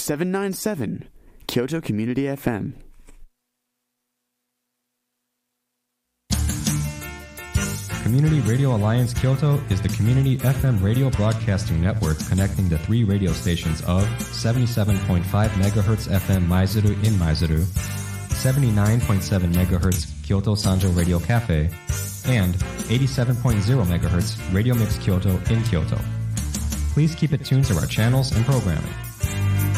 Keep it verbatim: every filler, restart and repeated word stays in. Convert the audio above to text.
seven nine seven, Kyoto Community F M. Community Radio Alliance Kyoto is the community F M radio broadcasting network connecting the three radio stations of seventy-seven point five megahertz F M Maizuru in Maizuru, seventy-nine point seven megahertz Kyoto Sanjo Radio Cafe, and eighty-seven point zero megahertz Radio Mix Kyoto in Kyoto. Please keep it tuned to our channels and programming.